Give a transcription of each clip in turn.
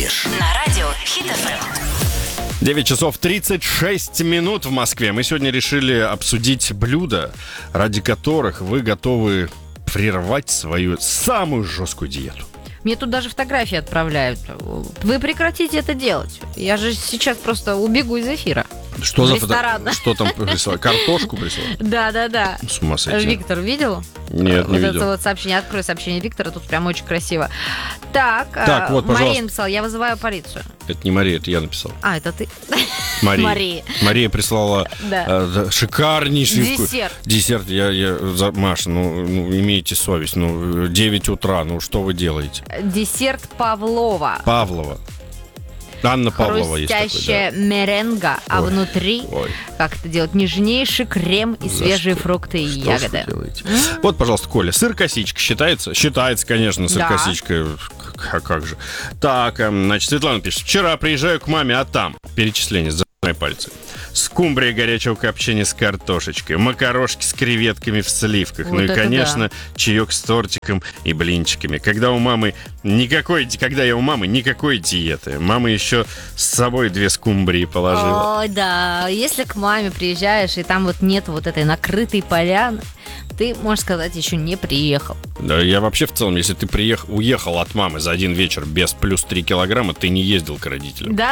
услышишь на радио Хит FM. 9 часов 36 минут в Москве. Мы сегодня решили обсудить блюда, ради которых вы готовы прервать свою самую жесткую диету. Мне тут даже фотографии отправляют. Вы прекратите это делать. Я же сейчас просто убегу из эфира. Что за Ресторан. Что там прислали? Картошку прислали? Да. С ума сойти. Виктор, видел? Нет, не вот видел. это вот сообщение. Открой сообщение Виктора, тут прям очень красиво. Так, вот, пожалуйста. Мария написала, я вызываю полицию. Это не Мария, это я написал. Это ты? Мария. Мария прислала шикарнейший Десерт. Маша, имейте совесть. 9 утра, что вы делаете? Десерт Павлова. Анна Павлова есть такой, хрустящая меренга, а внутри, как это делать, нежнейший крем и свежие фрукты и ягоды. Вот, пожалуйста, Коля, сыр-косичка считается? Считается, конечно, сыр-косичка. А как же? Так, значит, Светлана пишет. Вчера приезжаю к маме, а там перечисление, зажимай пальцы. Скумбрия горячего копчения с картошечкой, макарошки с креветками в сливках, вот и, конечно, чаек с тортиком и блинчиками. Когда я у мамы никакой диеты. Мама еще с собой 2 скумбрии положила. Ой, да, если к маме приезжаешь, и там вот нет вот этой накрытой поляны, ты, можно сказать, еще не приехал. Да, я вообще в целом, если ты уехал от мамы за один вечер без плюс 3 килограмма, ты не ездил к родителям. Да.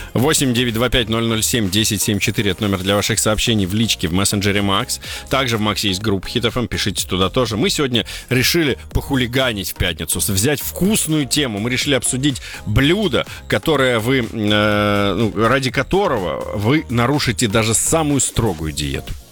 8-925-007-1074 это номер для ваших сообщений в личке в мессенджере Макс. Также в Максе есть группа Хит FM, пишите туда тоже. Мы сегодня решили похулиганить в пятницу, взять вкусную тему. Мы решили обсудить блюдо, которое ради которого вы нарушите даже самую строгую диету.